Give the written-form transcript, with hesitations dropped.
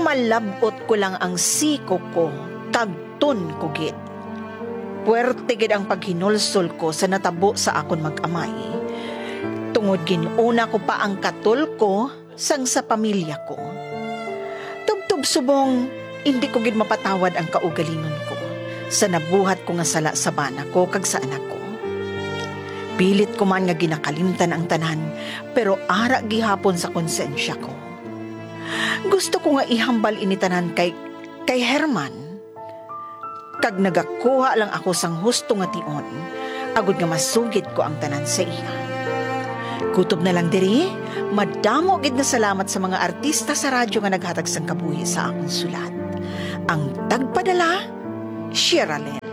Malabot ko lang ang siko ko, kagton ko gid. Puwerte gid ang paghinulsol ko sa natabo sa akon mag-amay. Tungod ginuna ko pa ang katul ko sang sa pamilya ko. Tubtub subong, hindi ko gid mapatawad ang kaugalingon ko sa nabuhat ko nga sala sa bana ko kag sa anak ko. Pilit ko man nga ginakalimtan ang tanan, pero ara gihapon sa konsensya ko. Gusto ko nga ihambal ini tanan kay Herman. Kag nagakuha lang ako sang husto nga tion, agud nga masugid ko ang tanan sa iya. Kutob na lang diri, madamo gid na salamat sa mga artista sa radyo nga naghatag sang kabuhi sa akong sulat. Ang tagpadala, Sherilyn.